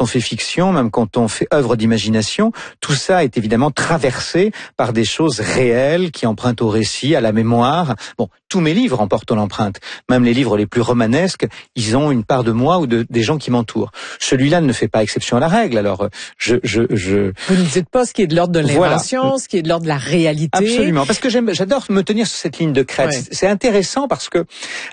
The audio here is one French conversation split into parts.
on fait fiction, même quand on fait œuvre d'imagination, tout ça est évidemment traversé par des choses réelles qui empruntent au récit, à la mémoire. Bon, tous mes livres en portent l'empreinte. Même les livres les plus romanesques, ils ont une part de moi ou des gens qui m'entourent. Celui-là ne fait pas exception à la règle. Alors, Vous ne dites pas ce qui est de l'ordre de l'invention, voilà. Ce qui est de l'ordre de la réalité. Absolument, parce que j'adore me tenir sur cette ligne de crête. Ouais. C'est intéressant parce que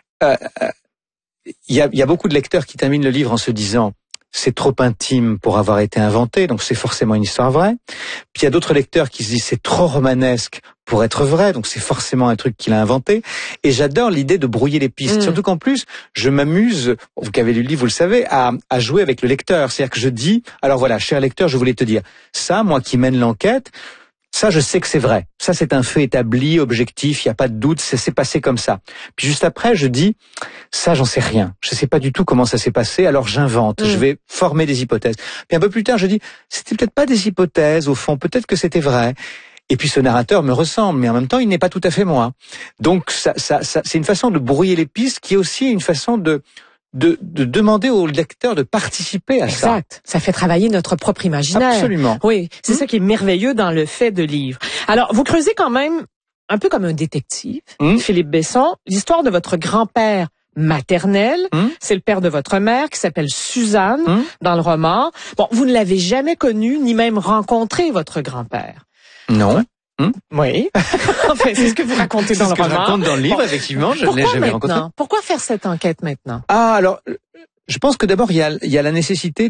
il y a beaucoup de lecteurs qui terminent le livre en se disant c'est trop intime pour avoir été inventé, donc c'est forcément une histoire vraie. Puis il y a d'autres lecteurs qui se disent c'est trop romanesque pour être vrai, donc c'est forcément un truc qu'il a inventé. Et j'adore l'idée de brouiller les pistes. Surtout qu'en plus, je m'amuse, vous qui avez lu le livre, vous le savez, à jouer avec le lecteur. C'est-à-dire que je dis, alors voilà, cher lecteur, je voulais te dire, ça, moi qui mène l'enquête, ça, je sais que c'est vrai. Ça, c'est un fait établi, objectif, il n'y a pas de doute, ça s'est passé comme ça. Puis juste après, je dis, ça, j'en sais rien. Je sais pas du tout comment ça s'est passé, alors j'invente. Je vais former des hypothèses. Puis un peu plus tard, je dis, c'était peut-être pas des hypothèses, au fond, peut-être que c'était vrai. Et puis ce narrateur me ressemble, mais en même temps, il n'est pas tout à fait moi. Donc, ça, c'est une façon de brouiller les pistes, qui est aussi une façon de demander au lecteur de participer à ça. Exact. Ça fait travailler notre propre imaginaire. Absolument. Oui, c'est ça qui est merveilleux dans le fait de livre. Alors, vous creusez quand même, un peu comme un détective, Philippe Besson, l'histoire de votre grand-père maternel. C'est le père de votre mère qui s'appelle Suzanne dans le roman. Bon, vous ne l'avez jamais connu, ni même rencontré votre grand-père. Non. Oui. Enfin, c'est ce que vous racontez dans le roman. C'est ce que je raconte dans le livre, effectivement. Je ne l'ai jamais rencontré. Pourquoi faire cette enquête maintenant? Ah, alors, je pense que d'abord, il y a la nécessité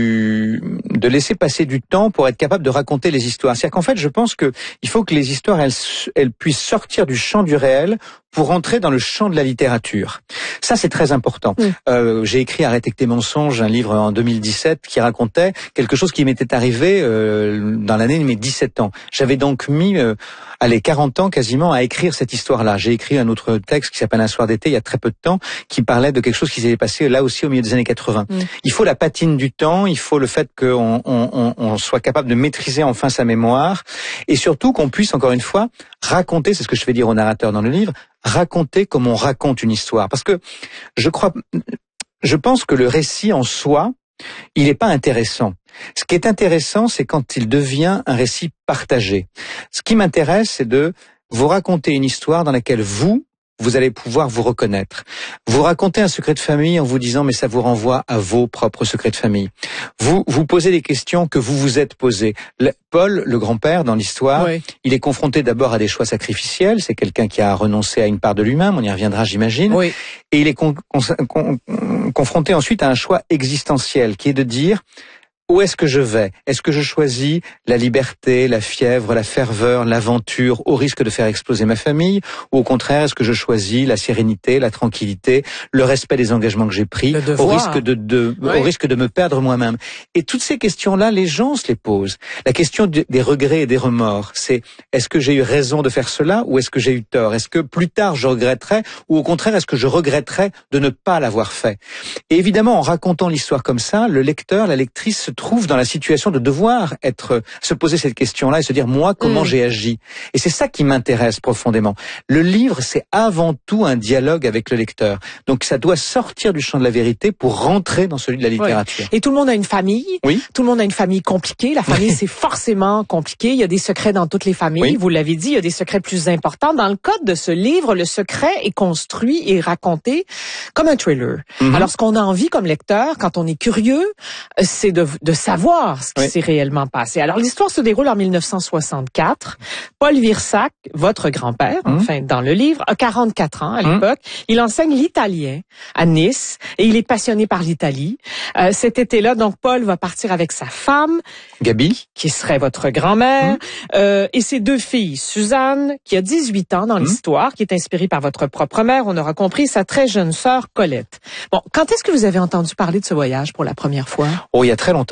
de laisser passer du temps pour être capable de raconter les histoires. C'est-à-dire qu'en fait, je pense que il faut que les histoires, elles puissent sortir du champ du réel pour entrer dans le champ de la littérature. Ça, c'est très important. J'ai écrit Arrêtez tes mensonges, un livre en 2017 qui racontait quelque chose qui m'était arrivé dans l'année de mes 17 ans. J'avais donc mis 40 ans quasiment à écrire cette histoire-là. J'ai écrit un autre texte qui s'appelle Un soir d'été, il y a très peu de temps, qui parlait de quelque chose qui s'était passé là aussi au milieu des années 80. Il faut la patine du temps, il faut le fait qu'on soit capable de maîtriser enfin sa mémoire, et surtout qu'on puisse, encore une fois, raconter, c'est ce que je vais dire au narrateur dans le livre, raconter comme on raconte une histoire. Parce que je pense que le récit en soi, il n'est pas intéressant. Ce qui est intéressant, c'est quand il devient un récit partagé. Ce qui m'intéresse, c'est de vous raconter une histoire dans laquelle vous allez pouvoir vous reconnaître. Vous racontez un secret de famille en vous disant, mais ça vous renvoie à vos propres secrets de famille. Vous posez des questions que vous vous êtes posées. Paul, le grand-père, dans l'histoire, il est confronté d'abord à des choix sacrificiels. C'est quelqu'un qui a renoncé à une part de lui-même. On y reviendra, j'imagine. Et il est confronté ensuite à un choix existentiel, qui est de dire, où est-ce que je vais? Est-ce que je choisis la liberté, la fièvre, la ferveur, l'aventure, au risque de faire exploser ma famille? Ou au contraire, est-ce que je choisis la sérénité, la tranquillité, le respect des engagements que j'ai pris, au risque au risque de me perdre moi-même? Et toutes ces questions-là, les gens se les posent. La question des regrets et des remords, c'est est-ce que j'ai eu raison de faire cela ou est-ce que j'ai eu tort? Est-ce que plus tard je regretterais ou au contraire, est-ce que je regretterais de ne pas l'avoir fait? Et évidemment, en racontant l'histoire comme ça, le lecteur, la lectrice se trouve dans la situation de devoir se poser cette question-là et se dire, moi, comment j'ai agi? Et c'est ça qui m'intéresse profondément. Le livre, c'est avant tout un dialogue avec le lecteur. Donc, ça doit sortir du champ de la vérité pour rentrer dans celui de la littérature. Et tout le monde a une famille. Tout le monde a une famille compliquée. La famille, c'est forcément compliqué. Il y a des secrets dans toutes les familles. Vous l'avez dit, il y a des secrets plus importants. Dans le cas de ce livre, le secret est construit et raconté comme un thriller. Alors, ce qu'on a envie comme lecteur, quand on est curieux, c'est de savoir ce qui s'est réellement passé. Alors, l'histoire se déroule en 1964. Paul Virsac, votre grand-père, enfin, dans le livre, a 44 ans à l'époque. Il enseigne l'italien à Nice et il est passionné par l'Italie. Cet été-là, donc, Paul va partir avec sa femme, Gabi, qui serait votre grand-mère, et ses deux filles, Suzanne, qui a 18 ans dans l'histoire, qui est inspirée par votre propre mère, on aura compris, sa très jeune sœur, Colette. Bon, quand est-ce que vous avez entendu parler de ce voyage pour la première fois? Oh, il y a très longtemps.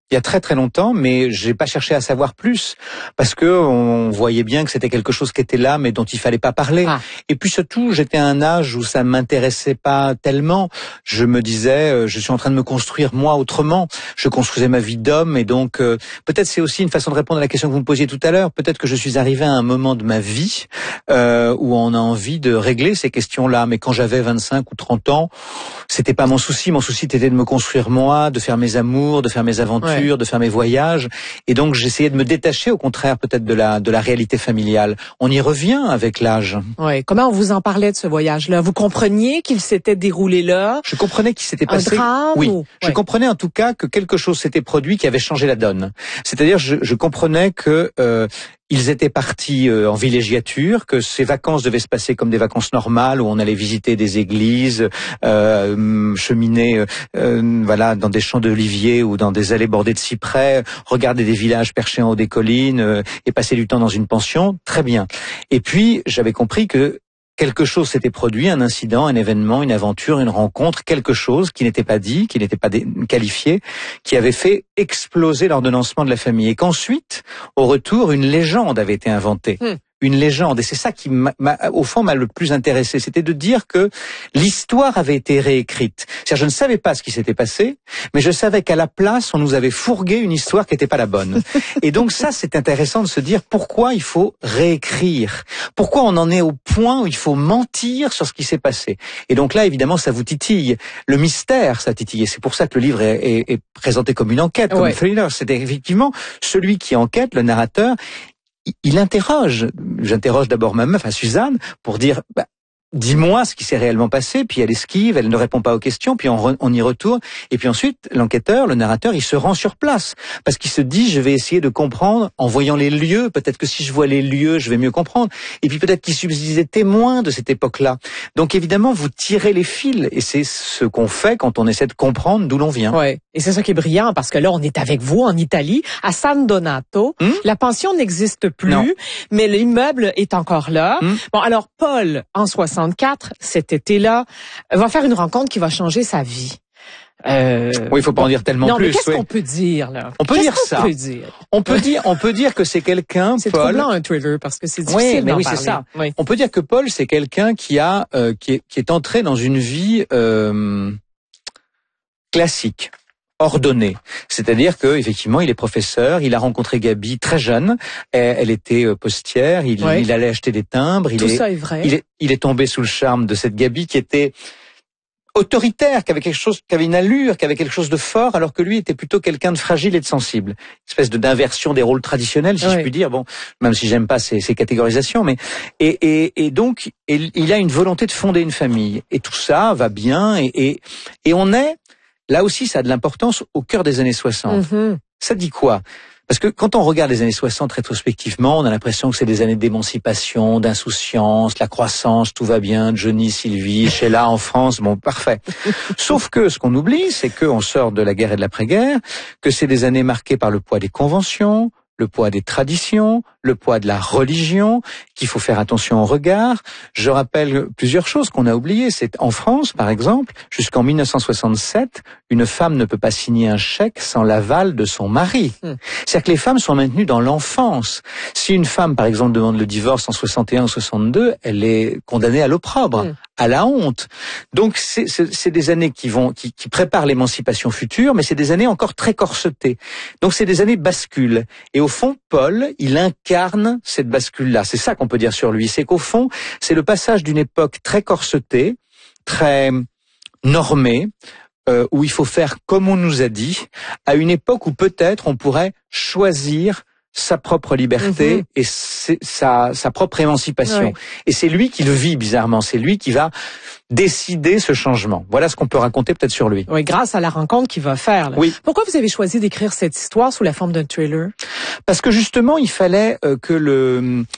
Il y a très très longtemps, mais j'ai pas cherché à savoir plus parce que on voyait bien que c'était quelque chose qui était là, mais dont il fallait pas parler. Et puis surtout, j'étais à un âge où ça m'intéressait pas tellement. Je me disais, je suis en train de me construire moi autrement. Je construisais ma vie d'homme, et donc peut-être c'est aussi une façon de répondre à la question que vous me posiez tout à l'heure. Peut-être que je suis arrivé à un moment de ma vie où on a envie de régler ces questions-là. Mais quand j'avais 25 ou 30 ans, c'était pas mon souci. Mon souci était de me construire moi, de faire mes amours, de faire mes aventures. De faire mes voyages, et donc j'essayais de me détacher au contraire peut-être de la réalité familiale. On y revient avec l'âge. Ouais. Comment on vous en parlait de ce voyage-là? Vous compreniez qu'il s'était déroulé là? Je comprenais qu'il s'était passé. Un drame? Oui. Je comprenais en tout cas que quelque chose s'était produit qui avait changé la donne. C'est-à-dire je comprenais que ils étaient partis en villégiature, que ces vacances devaient se passer comme des vacances normales où on allait visiter des églises, cheminer voilà dans des champs d'oliviers ou dans des allées bordées de cyprès, regarder des villages perchés en haut des collines et passer du temps dans une pension. Très bien. Et puis j'avais compris que quelque chose s'était produit, un incident, un événement, une aventure, une rencontre, quelque chose qui n'était pas dit, qui n'était pas qualifié, qui avait fait exploser l'ordonnancement de la famille. Et qu'ensuite, au retour, une légende avait été inventée. Une légende. Et c'est ça qui au fond, m'a le plus intéressé. C'était de dire que l'histoire avait été réécrite. C'est-à-dire, je ne savais pas ce qui s'était passé, mais je savais qu'à la place, on nous avait fourgué une histoire qui n'était pas la bonne. Et donc ça, c'est intéressant de se dire pourquoi il faut réécrire. Pourquoi on en est au point où il faut mentir sur ce qui s'est passé. Et donc là, évidemment, ça vous titille. Le mystère, ça titille. Et c'est pour ça que le livre est présenté comme une enquête, comme un thriller. C'est effectivement celui qui enquête, le narrateur. Il interroge. J'interroge d'abord ma meuf, Suzanne, pour dire dis-moi ce qui s'est réellement passé, puis elle esquive, elle ne répond pas aux questions, puis on y retourne, et puis ensuite, l'enquêteur, le narrateur, il se rend sur place, parce qu'il se dit, je vais essayer de comprendre en voyant les lieux, peut-être que si je vois les lieux, je vais mieux comprendre, et puis peut-être qu'il subsistait témoin de cette époque-là. Donc évidemment, vous tirez les fils, et c'est ce qu'on fait quand on essaie de comprendre d'où l'on vient. Ouais. Et c'est ça qui est brillant, parce que là, on est avec vous en Italie, à San Donato. La pension n'existe plus, mais l'immeuble est encore là. Bon, alors, Paul, en 64, cet été-là, va faire une rencontre qui va changer sa vie. Oui, il faut pas en dire tellement plus. Mais qu'est-ce qu'on peut dire, là? On peut dire ça. On peut dire que c'est quelqu'un, c'est Paul. C'est troublant, un thriller, parce que c'est difficile d'en parler. C'est ça. Oui. On peut dire que Paul, c'est quelqu'un qui est entré dans une vie, classique. Ordonné, c'est-à-dire que effectivement il est professeur, il a rencontré Gabi très jeune, elle était postière, il allait acheter des timbres, ça est vrai. Il est tombé sous le charme de cette Gabi qui était autoritaire, qui avait une allure, qui avait quelque chose de fort, alors que lui était plutôt quelqu'un de fragile et de sensible. Une espèce d'inversion des rôles traditionnels, si je puis dire. Bon, même si j'aime pas ces catégorisations, mais et donc il a une volonté de fonder une famille, et tout ça va bien, et on est là aussi, ça a de l'importance au cœur des années 60. Ça dit quoi? Parce que quand on regarde les années 60 rétrospectivement, on a l'impression que c'est des années d'émancipation, d'insouciance, la croissance, tout va bien, Johnny, Sylvie, Sheila en France, bon, parfait. Sauf que ce qu'on oublie, c'est qu'on sort de la guerre et de l'après-guerre, que c'est des années marquées par le poids des conventions, le poids des traditions, le poids de la religion, qu'il faut faire attention au regard. Je rappelle plusieurs choses qu'on a oubliées. C'est en France, par exemple, jusqu'en 1967, une femme ne peut pas signer un chèque sans l'aval de son mari. C'est-à-dire que les femmes sont maintenues dans l'enfance. Si une femme, par exemple, demande le divorce en 61 ou 62, elle est condamnée à l'opprobre, à la honte. Donc c'est des années qui préparent l'émancipation future, mais c'est des années encore très corsetées. Donc c'est des années bascules. Et au fond, Paul, il incarne cette bascule-là. C'est ça qu'on peut dire sur lui. C'est qu'au fond, c'est le passage d'une époque très corsetée, très normée, où il faut faire comme on nous a dit, à une époque où peut-être on pourrait choisir sa propre liberté et sa propre émancipation. Et c'est lui qui le vit bizarrement. C'est lui qui va décider ce changement. Voilà ce qu'on peut raconter peut-être sur lui. Oui, grâce à la rencontre qu'il va faire. Là. Oui. Pourquoi vous avez choisi d'écrire cette histoire sous la forme d'un thriller? Parce que justement, il fallait que le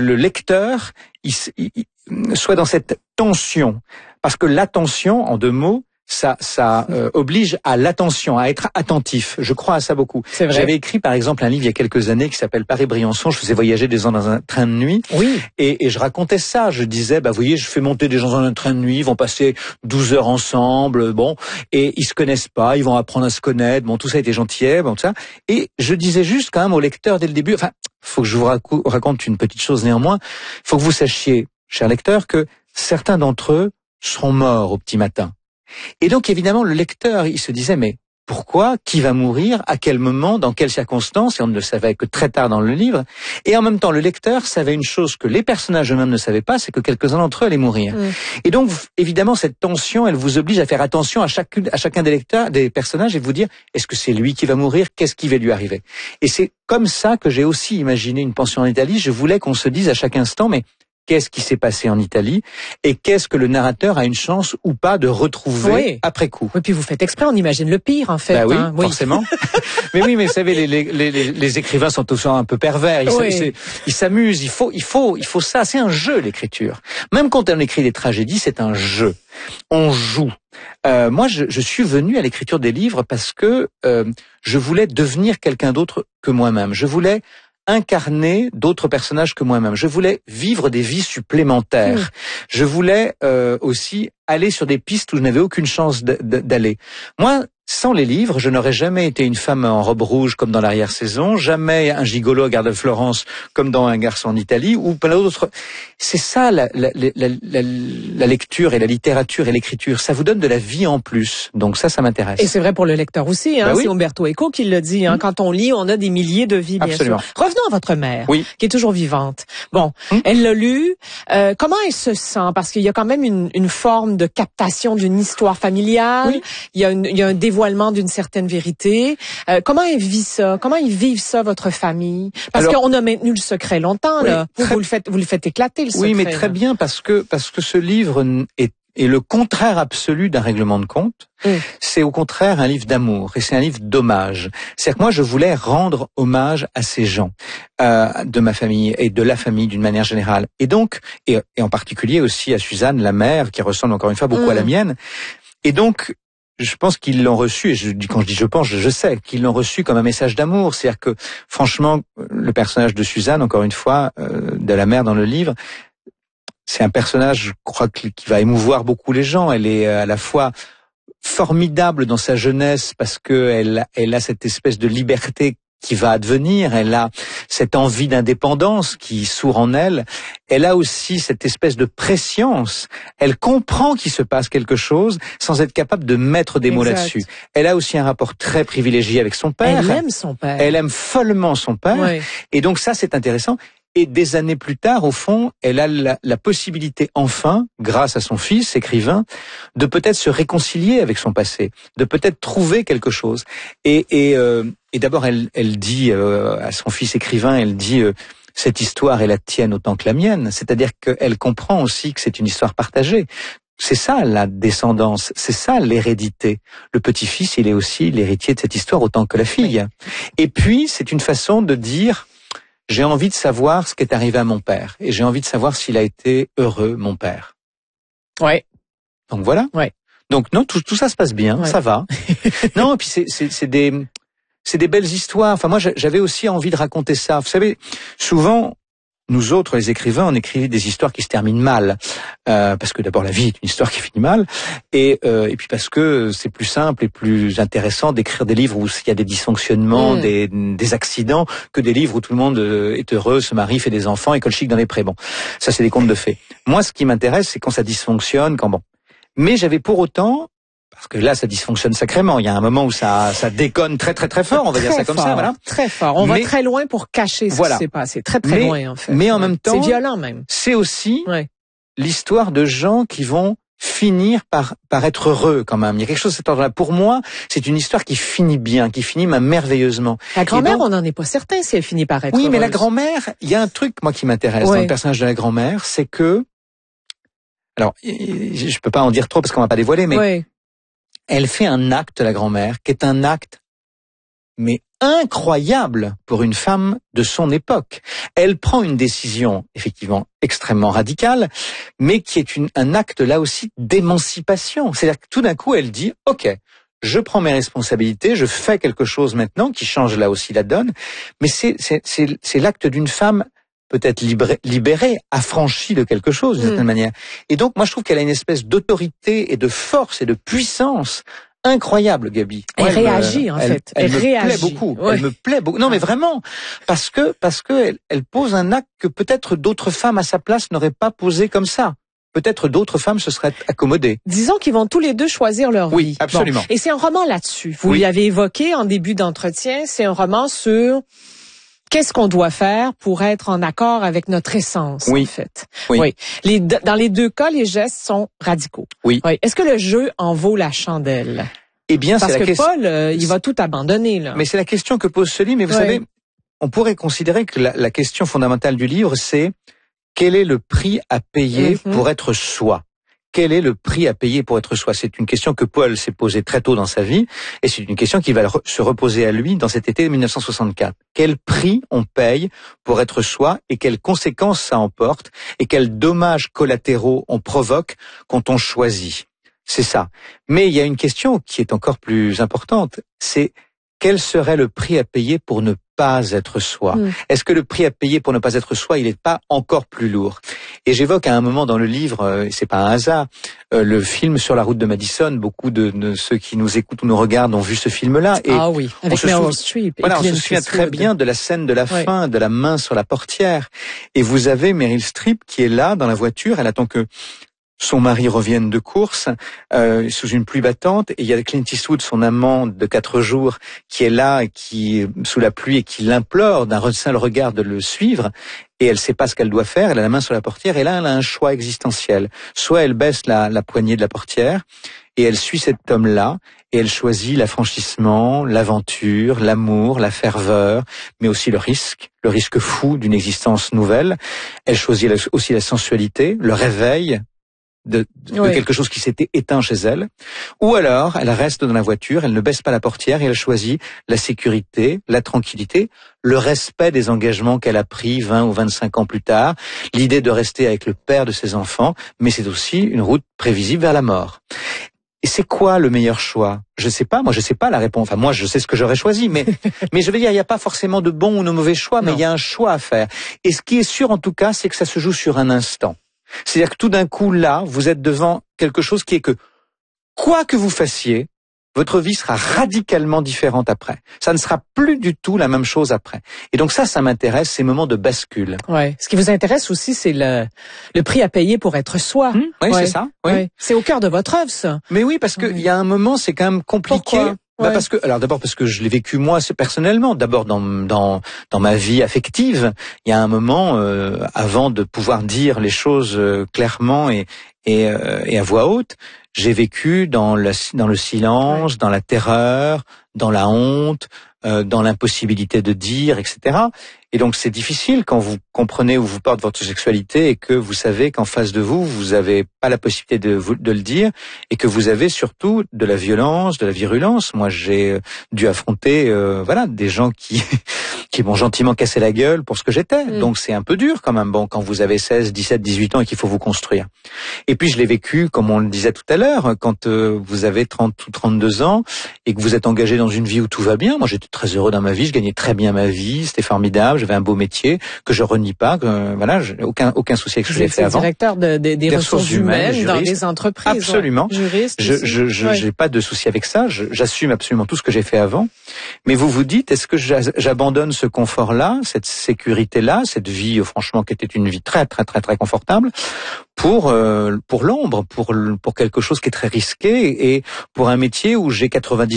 lecteur soit dans cette tension. Parce que la tension, en deux mots, ça oblige à l'attention, à être attentif. Je crois à ça beaucoup. C'est vrai. J'avais écrit par exemple un livre il y a quelques années qui s'appelle Paris-Briançon. Je faisais voyager des gens dans un train de nuit. Oui. Et je racontais ça. Je disais, vous voyez, je fais monter des gens dans un train de nuit, ils vont passer 12 heures ensemble, bon, et ils se connaissent pas, ils vont apprendre à se connaître, bon, tout ça était gentillet, bon, tout ça. Et je disais juste quand même au lecteur dès le début, enfin, faut que je vous raconte une petite chose néanmoins. Il faut que vous sachiez, cher lecteur, que certains d'entre eux seront morts au petit matin. Et donc, évidemment, le lecteur, il se disait, mais pourquoi? Qui va mourir? À quel moment? Dans quelles circonstances? Et on ne le savait que très tard dans le livre. Et en même temps, le lecteur savait une chose que les personnages eux-mêmes ne savaient pas, c'est que quelques-uns d'entre eux allaient mourir. Et donc, évidemment, cette tension, elle vous oblige à faire attention à chacun des lecteurs, des personnages, et vous dire, est-ce que c'est lui qui va mourir? Qu'est-ce qui va lui arriver? Et c'est comme ça que j'ai aussi imaginé Une pension en Italie. Je voulais qu'on se dise à chaque instant, mais qu'est-ce qui s'est passé en Italie et qu'est-ce que le narrateur a une chance ou pas de retrouver après coup. Oui, puis vous faites exprès, on imagine le pire en fait. Bah oui, forcément. Mais oui, mais vous savez, les écrivains sont tous un peu pervers. Ils s'amusent. Il faut ça. C'est un jeu, l'écriture. Même quand on écrit des tragédies, c'est un jeu. On joue. Moi, je suis venu à l'écriture des livres parce que je voulais devenir quelqu'un d'autre que moi-même. Je voulais incarner d'autres personnages que moi-même. Je voulais vivre des vies supplémentaires. Je voulais aussi aller sur des pistes où je n'avais aucune chance d'aller. Moi, sans les livres, je n'aurais jamais été une femme en robe rouge comme dans l'arrière-saison, jamais un gigolo à Gare de Florence comme dans Un garçon en Italie, ou plein d'autres. C'est ça la lecture et la littérature et l'écriture. Ça vous donne de la vie en plus. Donc ça m'intéresse. Et c'est vrai pour le lecteur aussi. Oui. C'est Umberto Eco qui le dit. Quand on lit, on a des milliers de vies, bien Absolument. sûr. Revenons à votre mère, qui est toujours vivante. Bon, elle l'a lu. Comment elle se sent? Parce qu'il y a quand même une forme de captation d'une histoire familiale. Oui. Il y a un dévoilement d'une certaine vérité. Comment elle vit ça? Comment ils vivent ça, votre famille? Parce qu'on a maintenu le secret longtemps, là. Vous le faites éclater, le secret. Oui, mais très bien, parce que ce livre est le contraire absolu d'un règlement de compte. C'est au contraire un livre d'amour et c'est un livre d'hommage. C'est-à-dire que moi, je voulais rendre hommage à ces gens de ma famille et de la famille d'une manière générale. Et donc, et en particulier aussi à Suzanne, la mère, qui ressemble encore une fois beaucoup à la mienne. Et donc, je pense qu'ils l'ont reçu, et quand je dis je pense, je sais qu'ils l'ont reçu comme un message d'amour. C'est-à-dire que, franchement, le personnage de Suzanne, encore une fois, de la mère dans le livre, c'est un personnage, je crois, qui va émouvoir beaucoup les gens. Elle est à la fois formidable dans sa jeunesse parce que elle a cette espèce de liberté qui va advenir, elle a cette envie d'indépendance qui sourd en elle, elle a aussi cette espèce de prescience, elle comprend qu'il se passe quelque chose sans être capable de mettre des mots là-dessus. Elle a aussi un rapport très privilégié avec son père. Elle aime son père. Elle aime follement son père, et donc ça c'est intéressant. Et des années plus tard, au fond, elle a la possibilité enfin, grâce à son fils, écrivain, de peut-être se réconcilier avec son passé, de peut-être trouver quelque chose. Et d'abord, elle dit à son fils écrivain, elle dit cette histoire est la tienne autant que la mienne. C'est-à-dire qu'elle comprend aussi que c'est une histoire partagée. C'est ça la descendance, c'est ça l'hérédité. Le petit-fils, il est aussi l'héritier de cette histoire autant que la fille. Et puis, c'est une façon de dire j'ai envie de savoir ce qui est arrivé à mon père. Et j'ai envie de savoir s'il a été heureux, mon père. Ouais. Donc voilà. Ouais. Donc non, tout ça se passe bien, ça va. Non, et puis c'est des belles histoires. Enfin moi, j'avais aussi envie de raconter ça. Vous savez, souvent, nous autres, les écrivains, on écrit des histoires qui se terminent mal. Parce que d'abord, la vie est une histoire qui finit mal. Et puis parce que c'est plus simple et plus intéressant d'écrire des livres où il y a des dysfonctionnements, des accidents, que des livres où tout le monde est heureux, se marie, fait des enfants et colle chic dans les prés. Bon, ça c'est des contes de fées. Moi, ce qui m'intéresse, c'est quand ça dysfonctionne, Mais j'avais pour autant... Parce que là, ça dysfonctionne sacrément. Il y a un moment où ça déconne très très très fort. On va dire ça comme ça, voilà. Très fort. On va très loin pour cacher ce qui s'est passé. Très très loin, en fait. Mais en même temps, c'est violent même. C'est aussi l'histoire de gens qui vont finir par être heureux quand même. Il y a quelque chose de cet ordre-là. Pour moi, c'est une histoire qui finit bien, qui finit merveilleusement. La grand-mère, on n'en est pas certain si elle finit par être heureuse. Mais la grand-mère, il y a un truc moi qui m'intéresse dans le personnage de la grand-mère, c'est que, alors je peux pas en dire trop parce qu'on va pas dévoiler, mais elle fait un acte, la grand-mère, qui est un acte mais incroyable pour une femme de son époque. Elle prend une décision effectivement extrêmement radicale, mais qui est un acte là aussi d'émancipation. C'est-à-dire que tout d'un coup, elle dit « Ok, je prends mes responsabilités, je fais quelque chose maintenant qui change là aussi la donne. » Mais c'est l'acte d'une femme peut-être libérée, affranchie de quelque chose d'une certaine manière. Et donc, moi, je trouve qu'elle a une espèce d'autorité et de force et de puissance incroyable, Gabi. Elle réagit, en fait. Elle me réagit. plaît beaucoup. Ouais. Elle me plaît beaucoup. Non, mais vraiment. Parce que elle pose un acte que peut-être d'autres femmes à sa place n'auraient pas posé comme ça. Peut-être d'autres femmes se seraient accommodées. Disons qu'ils vont tous les deux choisir leur vie. Oui, absolument. Bon. Et c'est un roman là-dessus. Vous l'avez évoqué en début d'entretien. C'est un roman sur qu'est-ce qu'on doit faire pour être en accord avec notre essence, en fait. Oui. Dans les deux cas, les gestes sont radicaux. Oui. Est-ce que le jeu en vaut la chandelle? Eh bien, parce c'est la que Paul, il va tout abandonner, là. Mais c'est la question que pose ce livre. Mais vous savez, on pourrait considérer que la question fondamentale du livre, c'est quel est le prix à payer pour être soi? Quel est le prix à payer pour être soi? C'est une question que Paul s'est posée très tôt dans sa vie, et c'est une question qui va se reposer à lui dans cet été 1964. Quel prix on paye pour être soi, et quelles conséquences ça emporte, et quels dommages collatéraux on provoque quand on choisit? C'est ça. Mais il y a une question qui est encore plus importante, c'est quel serait le prix à payer pour ne pas être soi? Est-ce que le prix à payer pour ne pas être soi, il n'est pas encore plus lourd? Et j'évoque à un moment dans le livre, c'est pas un hasard, le film Sur la route de Madison. Beaucoup de ceux qui nous écoutent ou nous regardent ont vu ce film-là. Et ah oui, avec Meryl Streep. Voilà, on se souvient très bien de la scène de la fin, de la main sur la portière. Et vous avez Meryl Streep qui est là dans la voiture, elle attend que son mari revienne de course sous une pluie battante, et il y a Clint Eastwood, son amant de 4 jours, qui est là, qui sous la pluie, et qui l'implore d'un seul regard de le suivre. Et elle sait pas ce qu'elle doit faire. Elle a la main sur la portière, et là, elle a un choix existentiel. Soit elle baisse la poignée de la portière, et elle suit cet homme-là, et elle choisit l'affranchissement, l'aventure, l'amour, la ferveur, mais aussi le risque fou d'une existence nouvelle. Elle choisit aussi la sensualité, le réveil de quelque chose qui s'était éteint chez elle. Ou alors, elle reste dans la voiture, elle ne baisse pas la portière, et elle choisit la sécurité, la tranquillité, le respect des engagements qu'elle a pris 20 ou 25 ans plus tard, l'idée de rester avec le père de ses enfants, mais c'est aussi une route prévisible vers la mort. Et c'est quoi le meilleur choix? Je sais pas, moi je sais pas la réponse. Enfin, moi je sais ce que j'aurais choisi, mais je veux dire, il n'y a pas forcément de bon ou de mauvais choix, mais il y a un choix à faire. Et ce qui est sûr en tout cas, c'est que ça se joue sur un instant. C'est-à-dire que tout d'un coup, là, vous êtes devant quelque chose qui est que, quoi que vous fassiez, votre vie sera radicalement différente après. Ça ne sera plus du tout la même chose après. Et donc ça m'intéresse, ces moments de bascule. Ouais. Ce qui vous intéresse aussi, c'est le prix à payer pour être soi. Oui, c'est ça. Oui. C'est au cœur de votre œuvre, ça. Mais oui, parce que il y a un moment, c'est quand même compliqué. Pourquoi? D'abord parce que je l'ai vécu moi personnellement. D'abord dans ma vie affective, il y a un moment avant de pouvoir dire les choses clairement et à voix haute, j'ai vécu dans le silence, dans la terreur, dans la honte, dans l'impossibilité de dire, etc. Et donc c'est difficile quand vous comprenez où vous porte votre sexualité et que vous savez qu'en face de vous, vous avez pas la possibilité de le dire, et que vous avez surtout de la violence, de la virulence. Moi, j'ai dû affronter des gens qui m'ont gentiment cassé la gueule pour ce que j'étais. Donc c'est un peu dur quand même, quand vous avez 16, 17, 18 ans et qu'il faut vous construire. Et puis je l'ai vécu, comme on le disait tout à l'heure, quand vous avez 30 ou 32 ans et que vous êtes engagé dans une vie où tout va bien. Moi, j'étais très heureux dans ma vie, je gagnais très bien ma vie, c'était formidable, j'avais un beau métier que je renie pas, j'ai aucun souci avec ce que j'ai fait avant. Directeur des ressources humaines dans les entreprises. Absolument. Juriste. J'ai pas de souci avec ça, j'assume absolument tout ce que j'ai fait avant. Mais vous vous dites, est-ce que j'abandonne ce confort-là, cette sécurité-là, cette vie, franchement, qui était une vie très, très, très, très confortable, pour l'ombre, pour quelque chose qui est très risqué, et pour un métier où j'ai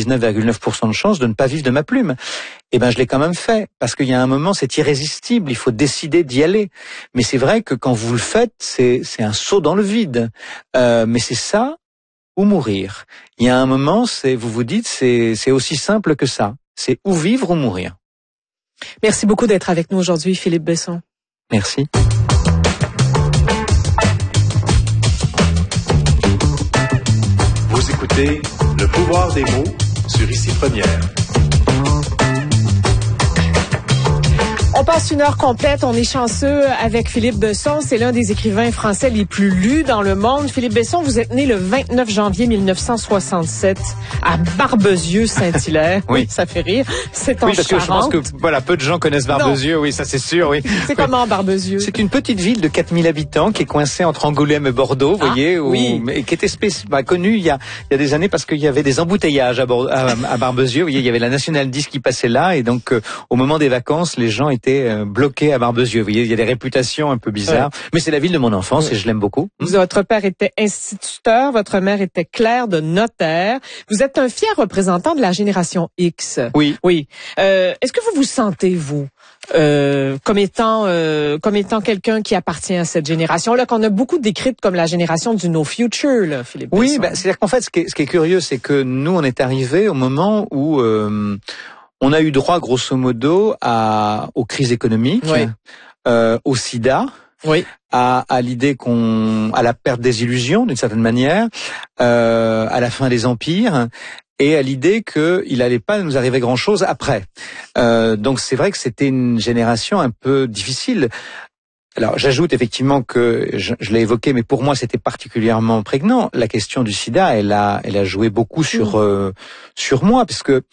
99,9% de chance de ne pas vivre de ma plume. Eh ben, je l'ai quand même fait, parce qu'il y a un moment, c'est irrésistible, il faut décider d'y aller. Mais c'est vrai que quand vous le faites, c'est un saut dans le vide. Mais c'est ça ou mourir. Il y a un moment, vous vous dites, c'est aussi simple que ça. C'est ou vivre ou mourir. Merci beaucoup d'être avec nous aujourd'hui, Philippe Besson. Merci. Vous écoutez Le pouvoir des mots sur Ici Première. On passe une heure complète, on est chanceux avec Philippe Besson. C'est l'un des écrivains français les plus lus dans le monde. Philippe Besson, vous êtes né le 29 janvier 1967 à Barbezieux-Saint-Hilaire. Oui. Ça fait rire. C'est en Oui, parce que je pense Charente. que voilà, peu de gens connaissent Barbezieux, oui, ça c'est sûr, oui. C'est comment Barbezieux? C'est une petite ville de 4000 habitants qui est coincée entre Angoulême et Bordeaux, vous voyez, oui. et qui était connue il y a des années parce qu'il y avait des embouteillages à Barbezieux. Vous voyez, il y avait la Nationale 10 qui passait là, et donc au moment des vacances, les gens étaient bloqués à Barbezieux. Vous voyez, il y a des réputations un peu bizarres, mais c'est la ville de mon enfance et je l'aime beaucoup. Votre père était instituteur, votre mère était clerc de notaire. Vous êtes un fier représentant de la génération X. Oui. Oui. Est-ce que vous vous sentez, vous, comme étant quelqu'un qui appartient à cette génération-là, qu'on a beaucoup décrite comme la génération du no future, là, Philippe Besson? Oui, c'est-à-dire qu'en fait, ce qui est curieux, c'est que nous, on est arrivés au moment où on a eu droit, grosso modo, aux crises économiques, oui. Au sida, oui. à l'idée à la perte des illusions, d'une certaine manière, à la fin des empires, et à l'idée qu'il allait pas nous arriver grand-chose après. Donc c'est vrai que c'était une génération un peu difficile. Alors j'ajoute effectivement que je l'ai évoqué, mais pour moi c'était particulièrement prégnant. La question du sida, elle a joué beaucoup sur moi, parce que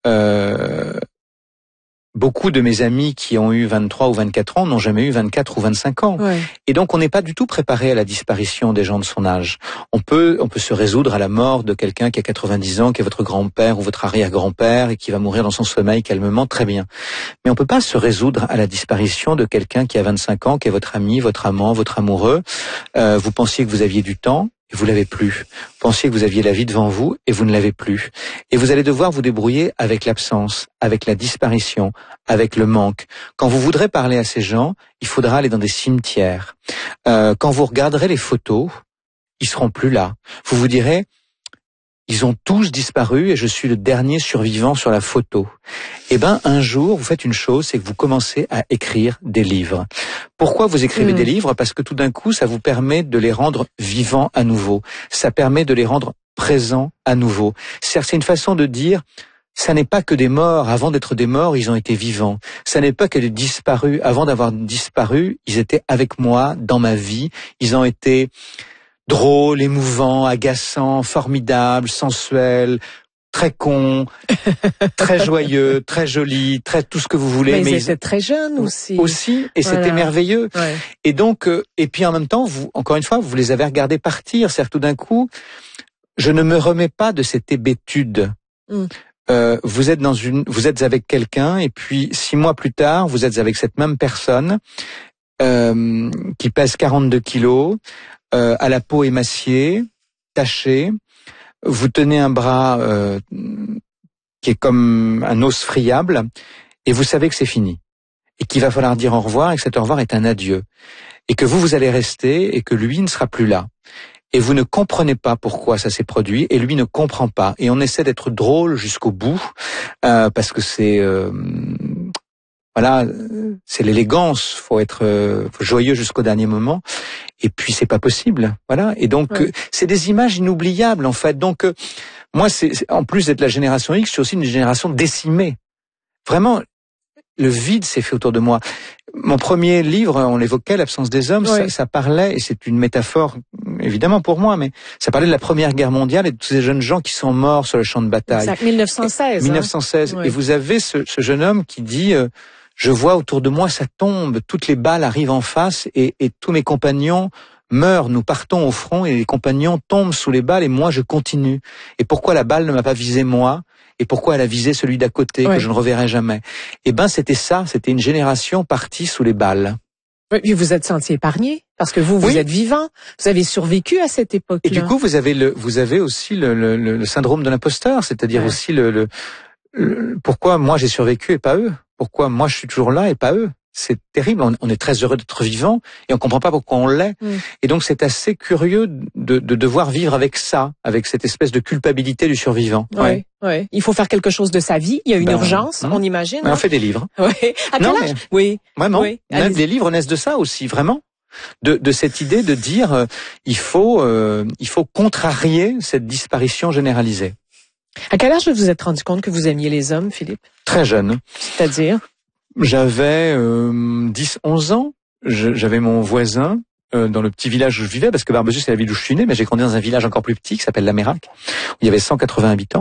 beaucoup de mes amis qui ont eu 23 ou 24 ans n'ont jamais eu 24 ou 25 ans. Ouais. Et donc on n'est pas du tout préparé à la disparition des gens de son âge. On peut se résoudre à la mort de quelqu'un qui a 90 ans, qui est votre grand-père ou votre arrière-grand-père et qui va mourir dans son sommeil calmement, très bien. Mais on peut pas se résoudre à la disparition de quelqu'un qui a 25 ans, qui est votre ami, votre amant, votre amoureux. Vous pensiez que vous aviez du temps, et vous l'avez plus. Vous pensiez que vous aviez la vie devant vous et vous ne l'avez plus. Et vous allez devoir vous débrouiller avec l'absence, avec la disparition, avec le manque. Quand vous voudrez parler à ces gens, il faudra aller dans des cimetières. Quand vous regarderez les photos, ils seront plus là. Vous vous direz, ils ont tous disparu et je suis le dernier survivant sur la photo. Eh ben, un jour, vous faites une chose, c'est que vous commencez à écrire des livres. Pourquoi vous écrivez des livres? Parce que tout d'un coup, ça vous permet de les rendre vivants à nouveau. Ça permet de les rendre présents à nouveau. C'est une façon de dire, ça n'est pas que des morts. Avant d'être des morts, ils ont été vivants. Ça n'est pas que des disparus. Avant d'avoir disparu, ils étaient avec moi, dans ma vie. Ils ont été drôle, émouvant, agaçant, formidable, sensuel, très con, très joyeux, très joli, très tout ce que vous voulez. Mais ils étaient très jeunes aussi. Aussi, et voilà. C'était merveilleux. Ouais. Et donc, et puis en même temps, vous, encore une fois, vous les avez regardés partir. C'est-à-dire tout d'un coup, je ne me remets pas de cette hébétude. Vous êtes avec quelqu'un, et puis 6 mois plus tard, vous êtes avec cette même personne qui pèse 42 kilos. À la peau émaciée, tachée, vous tenez un bras qui est comme un os friable, et vous savez que c'est fini, et qu'il va falloir dire au revoir, et que cet au revoir est un adieu, et que vous allez rester, et que lui ne sera plus là. Et vous ne comprenez pas pourquoi ça s'est produit, et lui ne comprend pas. Et on essaie d'être drôle jusqu'au bout, parce que c'est... Voilà, c'est l'élégance, faut être joyeux jusqu'au dernier moment, et puis c'est pas possible, voilà. Et donc c'est des images inoubliables en fait. Donc moi, en plus d'être la génération X, je suis aussi une génération décimée. Vraiment, le vide s'est fait autour de moi. Mon premier livre, on l'évoquait, L'absence des hommes, ça parlait, et c'est une métaphore évidemment pour moi, mais ça parlait de la Première Guerre mondiale et de tous ces jeunes gens qui sont morts sur le champ de bataille. Exact, 1916. 1916. Hein. Et vous avez ce jeune homme qui dit je vois autour de moi, ça tombe, toutes les balles arrivent en face et tous mes compagnons meurent, nous partons au front et les compagnons tombent sous les balles et moi je continue. Et pourquoi la balle ne m'a pas visé moi? Et pourquoi elle a visé celui d'à côté que je ne reverrai jamais? Eh ben c'était ça, c'était une génération partie sous les balles. Oui, vous êtes senti épargné parce que vous êtes vivant, vous avez survécu à cette époque-là. Et du coup vous avez aussi le syndrome de l'imposteur, c'est-à-dire aussi pourquoi moi j'ai survécu et pas eux? Pourquoi moi je suis toujours là et pas eux? C'est terrible, on est très heureux d'être vivant et on comprend pas pourquoi on l'est. Et donc c'est assez curieux de devoir vivre avec ça, avec cette espèce de culpabilité du survivant. Oui. Il faut faire quelque chose de sa vie, il y a une urgence, on imagine. On fait des livres. Oui. À quel âge? Oui. Vraiment. Oui. Les livres naissent de ça aussi, vraiment. De cette idée de dire il faut contrarier cette disparition généralisée. À quel âge vous vous êtes rendu compte que vous aimiez les hommes, Philippe? Très jeune. C'est-à-dire? J'avais 10-11 ans. J'avais mon voisin dans le petit village où je vivais, parce que Barbezieux, c'est la ville où je suis né, mais j'ai grandi dans un village encore plus petit qui s'appelle La Mérac, où il y avait 180 habitants.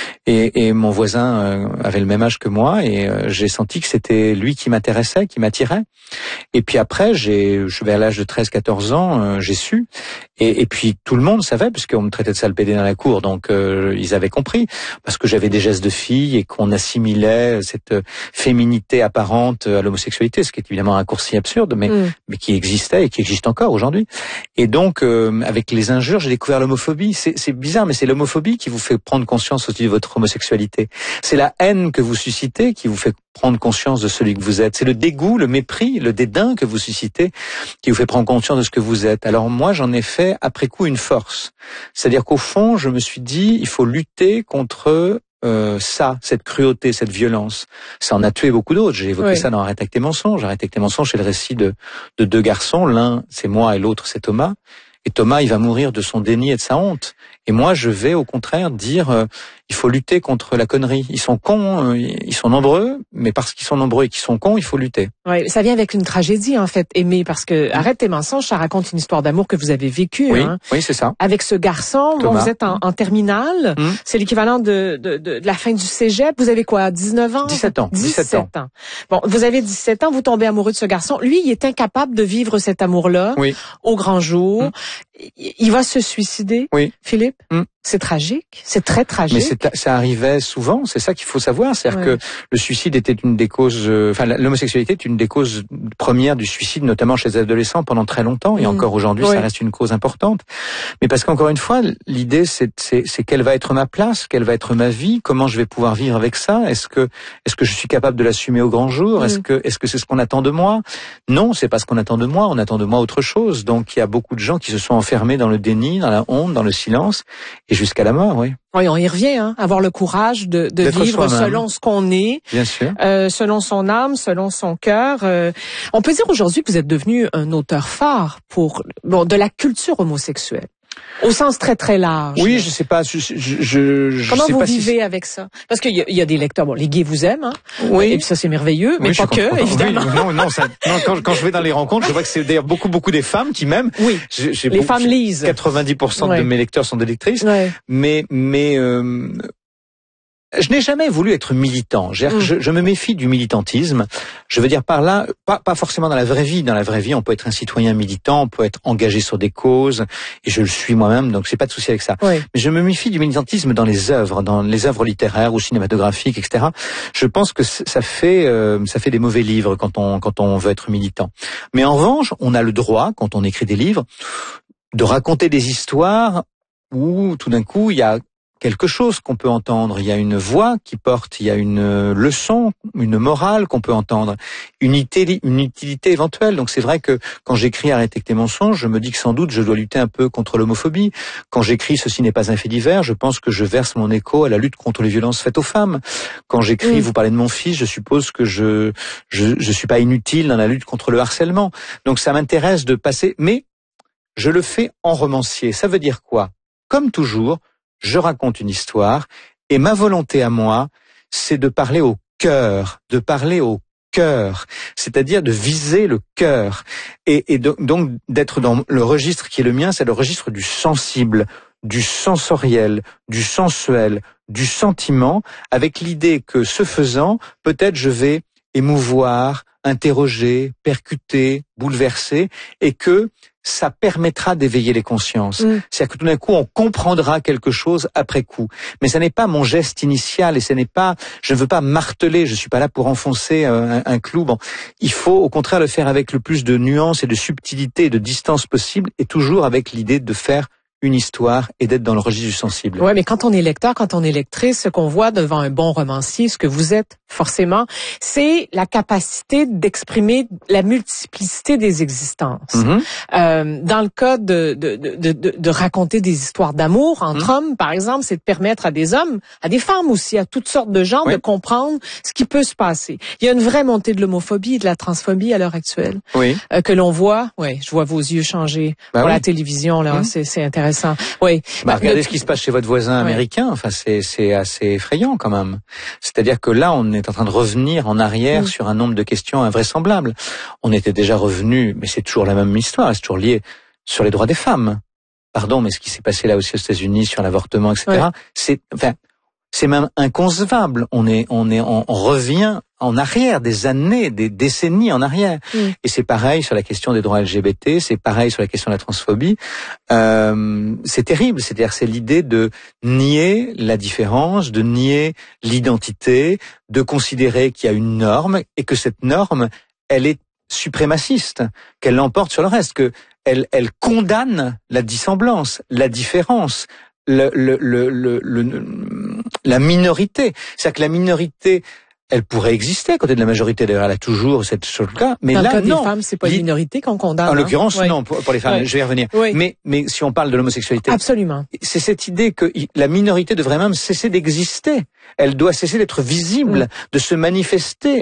Et mon voisin avait le même âge que moi, et j'ai senti que c'était lui qui m'intéressait, qui m'attirait. Et puis après, vers l'âge de 13-14 ans, j'ai su. Et puis tout le monde savait, puisqu'on me traitait de sale pédé dans la cour, donc ils avaient compris, parce que j'avais des gestes de fille et qu'on assimilait cette féminité apparente à l'homosexualité, ce qui est évidemment un raccourci absurde, mais qui existait et qui existe encore aujourd'hui. Et donc, avec les injures, j'ai découvert l'homophobie. C'est bizarre, mais c'est l'homophobie qui vous fait prendre conscience aussi de votre homosexualité. C'est la haine que vous suscitez qui vous fait prendre conscience de celui que vous êtes. C'est le dégoût, le mépris, le dédain que vous suscitez qui vous fait prendre conscience de ce que vous êtes. Alors moi, j'en ai fait après coup une force. C'est-à-dire qu'au fond, je me suis dit, il faut lutter contre cette cruauté, cette violence. Ça en a tué beaucoup d'autres. J'ai évoqué ça dans Arrête avec tes mensonges. Arrête avec tes mensonges, c'est le récit de deux garçons. L'un, c'est moi et l'autre, c'est Thomas. Et Thomas, il va mourir de son déni et de sa honte. Et moi, je vais au contraire dire, il faut lutter contre la connerie. Ils sont cons, ils sont nombreux, mais parce qu'ils sont nombreux et qu'ils sont cons, il faut lutter. Oui, ça vient avec une tragédie, en fait, Aimé, parce que Arrête tes mensonges, ça raconte une histoire d'amour que vous avez vécue. Oui, hein, oui, c'est ça. Avec ce garçon, bon, vous êtes en terminale, c'est l'équivalent de la fin du cégep. Vous avez quoi, 19 ans? 17 ans. 17 ans. Bon, vous avez 17 ans, vous tombez amoureux de ce garçon. Lui, il est incapable de vivre cet amour-là au grand jour. Il va se suicider, Philippe. C'est tragique, c'est très tragique. Mais ça arrivait souvent, c'est ça qu'il faut savoir, c'est-à-dire que le suicide était une des causes, l'homosexualité est une des causes premières du suicide, notamment chez les adolescents pendant très longtemps, et encore aujourd'hui, ça reste une cause importante. Mais parce qu'encore une fois, l'idée c'est quelle va être ma place, quelle va être ma vie, comment je vais pouvoir vivre avec ça, est-ce que je suis capable de l'assumer au grand jour, est-ce que c'est ce qu'on attend de moi? Non, c'est pas ce qu'on attend de moi, on attend de moi autre chose. Donc il y a beaucoup de gens qui se sont enfermés dans le déni, dans la honte, dans le silence, et jusqu'à la mort, oui. Oui, on y revient, hein, avoir le courage de vivre selon ce qu'on est, bien sûr, selon son âme, selon son cœur. On peut dire aujourd'hui que vous êtes devenu un auteur phare de la culture homosexuelle. Au sens très très large. Oui, je sais pas. Comment vous vivez avec ça? Parce qu'il y a des lecteurs. Bon, les gays vous aiment, hein. Oui. Et puis ça c'est merveilleux, mais pas que, évidemment. Oui, quand je vais dans les rencontres, je vois que c'est d'ailleurs beaucoup des femmes qui m'aiment. Oui. Les femmes lisent. 90% de mes lecteurs sont des lectrices. Mais je n'ai jamais voulu être militant. Je me méfie du militantisme. Je veux dire par là, pas forcément dans la vraie vie. Dans la vraie vie, on peut être un citoyen militant, on peut être engagé sur des causes, et je le suis moi-même, donc j'ai pas de souci avec ça. Mais je me méfie du militantisme dans les œuvres littéraires ou cinématographiques, etc. Je pense que ça fait des mauvais livres quand on veut être militant. Mais en revanche, on a le droit, quand on écrit des livres, de raconter des histoires où tout d'un coup il y a quelque chose qu'on peut entendre, il y a une voix qui porte, il y a une leçon, une morale qu'on peut entendre, une utilité éventuelle. Donc c'est vrai que quand j'écris Arrête avec tes mensonges, je me dis que sans doute je dois lutter un peu contre l'homophobie. Quand j'écris Ceci n'est pas un fait divers, je pense que je verse mon écho à la lutte contre les violences faites aux femmes. Quand j'écris Vous parlez de mon fils, je suppose que je suis pas inutile dans la lutte contre le harcèlement. Donc ça m'intéresse de passer, mais je le fais en romancier. Ça veut dire quoi? Comme toujours, je raconte une histoire et ma volonté à moi, c'est de parler au cœur, c'est-à-dire de viser le cœur et donc d'être dans le registre qui est le mien, c'est le registre du sensible, du sensoriel, du sensuel, du sentiment, avec l'idée que ce faisant, peut-être je vais émouvoir, interroger, percuter, bouleverser, et que ça permettra d'éveiller les consciences. C'est-à-dire que tout d'un coup, on comprendra quelque chose après coup. Mais ça n'est pas mon geste initial et je ne veux pas marteler, je suis pas là pour enfoncer un clou. Bon, il faut au contraire le faire avec le plus de nuances et de subtilité et de distance possible, et toujours avec l'idée de faire une histoire et d'être dans le registre du sensible. Ouais, mais quand on est lecteur, quand on est lectrice, ce qu'on voit devant un bon romancier, ce que vous êtes forcément, c'est la capacité d'exprimer la multiplicité des existences. Dans le cas de raconter des histoires d'amour entre hommes, par exemple, c'est de permettre à des hommes, à des femmes aussi, à toutes sortes de gens de comprendre ce qui peut se passer. Il y a une vraie montée de l'homophobie et de la transphobie à l'heure actuelle que l'on voit. Oui, je vois vos yeux changer pour la télévision là, c'est intéressant. intéressant. Oui. Regardez ce qui se passe chez votre voisin américain. Enfin, c'est assez effrayant quand même. C'est-à-dire que là, on est en train de revenir en arrière sur un nombre de questions invraisemblables. On était déjà revenu, mais c'est toujours la même histoire. C'est toujours lié sur les droits des femmes. Pardon, mais ce qui s'est passé là aussi aux États-Unis sur l'avortement, etc. C'est même inconcevable. On revient en arrière, des années, des décennies en arrière. Et c'est pareil sur la question des droits LGBT, c'est pareil sur la question de la transphobie. C'est terrible. C'est-à-dire, c'est l'idée de nier la différence, de nier l'identité, de considérer qu'il y a une norme et que cette norme, elle est suprémaciste, qu'elle l'emporte sur le reste, que elle condamne la dissemblance, la différence, la minorité. C'est-à-dire que la minorité, elle pourrait exister à côté de la majorité. D'ailleurs, elle a toujours cette chose-là. Mais dans là, le cas non. des femmes, c'est pas une minorité qu'on condamne. En l'occurrence, non. Pour les femmes, je vais y revenir. Mais si on parle de l'homosexualité. Absolument. C'est cette idée que la minorité devrait même cesser d'exister. Elle doit cesser d'être visible, de se manifester.